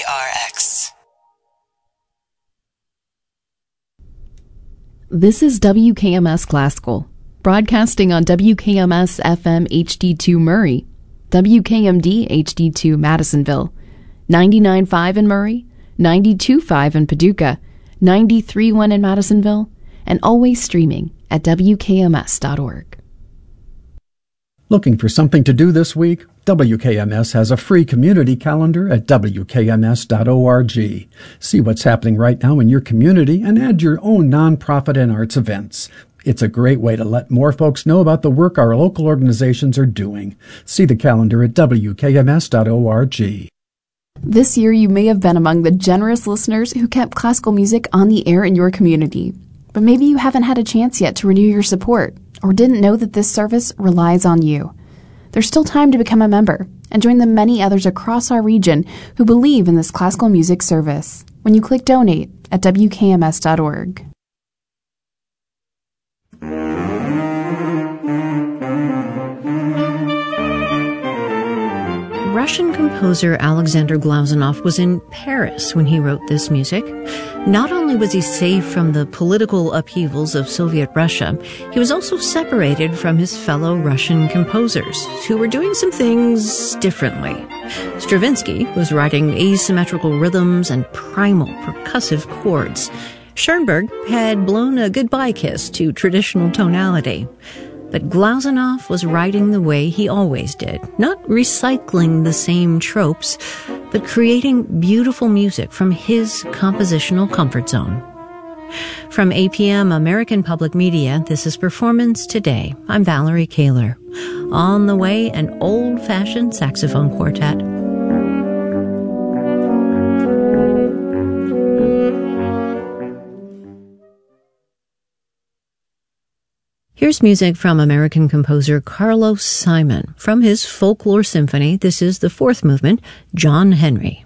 KPRX. This is WKMS Classical, broadcasting on WKMS FM HD2 Murray, WKMD HD2 Madisonville, 99.5 in Murray, 92.5 in Paducah, 93.1 in Madisonville, and always streaming at WKMS.org. Looking for something to do this week? WKMS has a free community calendar at WKMS.org. See what's happening right now in your community and add your own nonprofit and arts events. It's a great way to let more folks know about the work our local organizations are doing. See the calendar at WKMS.org. This year you may have been among the generous listeners who kept classical music on the air in your community. But maybe you haven't had a chance yet to renew your support, or didn't know that this service relies on you. There's still time to become a member and join the many others across our region who believe in this classical music service when you click Donate at WKMS.org. Russian composer Alexander Glazunov was in Paris when he wrote this music. Not only was he saved from the political upheavals of Soviet Russia, he was also separated from his fellow Russian composers, who were doing some things differently. Stravinsky was writing asymmetrical rhythms and primal percussive chords. Schoenberg had blown a goodbye kiss to traditional tonality. But Glazunov was writing the way he always did, not recycling the same tropes, but creating beautiful music from his compositional comfort zone. From APM American Public Media, this is Performance Today. I'm Valerie Kaler. On the way, an old-fashioned saxophone quartet. Here's music from American composer Carlos Simon. From his Folklore Symphony, this is the fourth movement, John Henry.